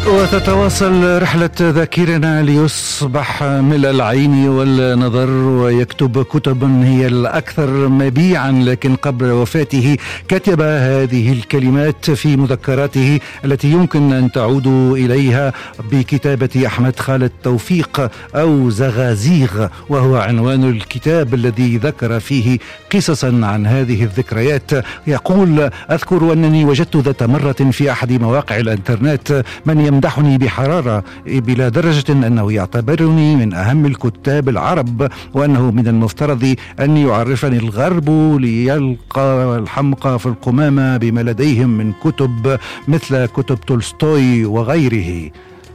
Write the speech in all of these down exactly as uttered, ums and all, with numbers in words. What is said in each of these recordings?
وتتواصل رحلة ذاكرنا ليصبح ملء العين والنظر ويكتب كتبا هي الأكثر مبيعا، لكن قبل وفاته كتب هذه الكلمات في مذكراته التي يمكن أن تعود إليها بكتابة أحمد خالد توفيق أو زغازيغ، وهو عنوان الكتاب الذي ذكر فيه قصصا عن هذه الذكريات. يقول: أذكر أنني وجدت ذات مرة في أحد مواقع الإنترنت من يمدحني بحرارة بلا درجة أنه يعتبرني من أهم الكتاب العرب، وأنه من المفترض أن يعرفني الغرب ليلقى الحمقى في القمامة بما لديهم من كتب مثل كتب تولستوي وغيره.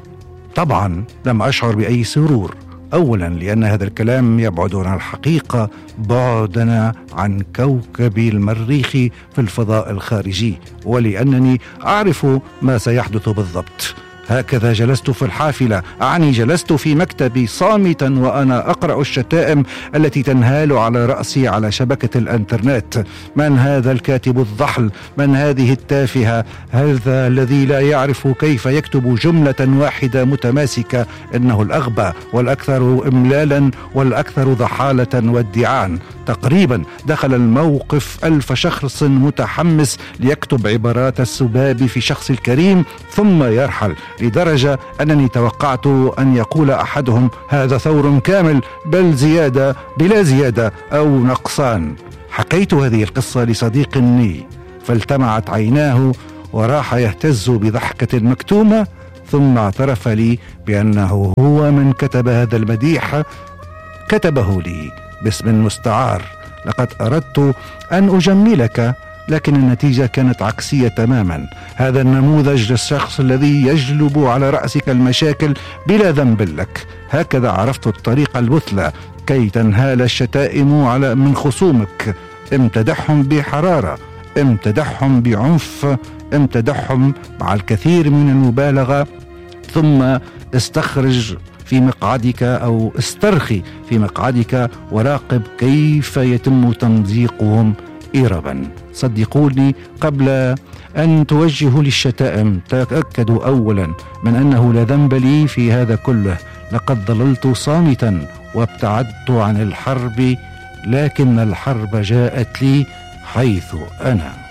طبعا لم أشعر بأي سرور، أولا لأن هذا الكلام يبعد عن الحقيقة بعدنا عن كوكب المريخ في الفضاء الخارجي، ولأنني أعرف ما سيحدث بالضبط. هكذا جلست في الحافلة، أعني جلست في مكتبي صامتا وأنا أقرأ الشتائم التي تنهال على رأسي على شبكة الإنترنت. من هذا الكاتب الضحل؟ من هذه التافهة؟ هذا الذي لا يعرف كيف يكتب جملة واحدة متماسكة. إنه الأغبى والأكثر إملالا والأكثر ضحالة وادعاء. تقريبا دخل الموقف ألف شخص متحمس ليكتب عبارات السباب في شخص الكريم ثم يرحل، لدرجة أنني توقعت أن يقول أحدهم: هذا ثور كامل، بل زيادة بلا زيادة أو نقصان. حكيت هذه القصة لصديق لي فالتمعت عيناه وراح يهتز بضحكة مكتومة، ثم اعترف لي بأنه هو من كتب هذا المديح. كتبه لي باسم مستعار. لقد أردت أن أجملك، لكن النتيجة كانت عكسية تماما. هذا النموذج للشخص الذي يجلب على رأسك المشاكل بلا ذنب لك. هكذا عرفت الطريقة المثلى كي تنهال الشتائم على من خصومك. امتدحهم بحرارة، امتدحهم بعنف، امتدحهم مع الكثير من المبالغة، ثم استخرج في مقعدك أو استرخي في مقعدك وراقب كيف يتم تمزيقهم إربا. صدقوني، قبل أن توجهوا للشتائم تأكدوا أولا من أنه لا ذنب لي في هذا كله. لقد ظللت صامتا وابتعدت عن الحرب، لكن الحرب جاءت لي حيث أنا.